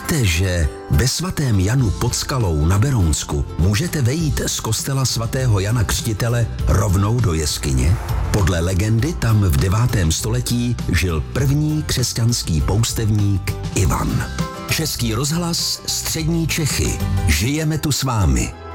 Víte, že ve svatém Janu pod Skalou na Berounsku můžete vejít z kostela svatého Jana Křtitele rovnou do jeskyně? Podle legendy tam v 9. století žil první křesťanský poustevník Ivan. Český rozhlas, Střední Čechy. Žijeme tu s vámi.